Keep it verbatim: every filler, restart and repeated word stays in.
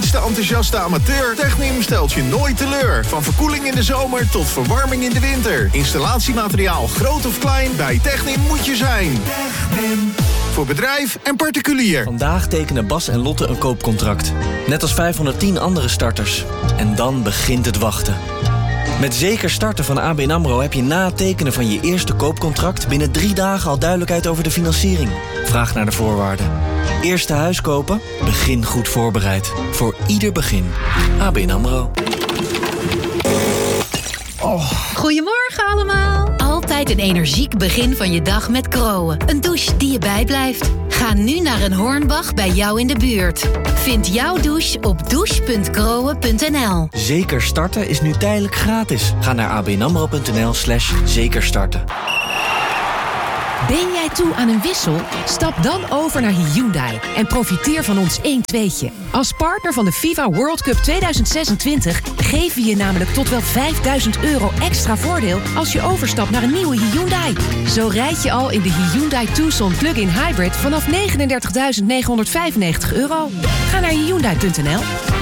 eens de enthousiaste amateur, Technim stelt je nooit teleur. Van verkoeling in de zomer tot verwarming in de winter. Installatiemateriaal groot of klein, bij Technim moet je zijn. Technim. Voor bedrijf en particulier. Vandaag tekenen Bas en Lotte een koopcontract. Net als vijfhonderdtien andere starters. En dan begint het wachten. Met Zeker Starten van A B N AMRO heb je na het tekenen van je eerste koopcontract binnen drie dagen al duidelijkheid over de financiering. Vraag naar de voorwaarden. Eerste huis kopen? Begin goed voorbereid. Voor ieder begin. A B N AMRO. Oh. Goedemorgen allemaal. Altijd een energiek begin van je dag met Kroon. Een douche die je bijblijft. Ga nu naar een Hornbach bij jou in de buurt. Vind jouw douche op douche punt kroon punt n l. Zeker Starten is nu tijdelijk gratis. Ga naar abnamro.nl slash zekerstarten. Ben jij toe aan een wissel? Stap dan over naar Hyundai en profiteer van ons één tweetje. Als partner van de FIFA World Cup tweeduizend zesentwintig geven we je namelijk tot wel vijfduizend euro extra voordeel als je overstapt naar een nieuwe Hyundai. Zo rijd je al in de Hyundai Tucson Plug-in Hybrid vanaf negenendertigduizend negenhonderdvijfennegentig euro. Ga naar hyundai punt n l.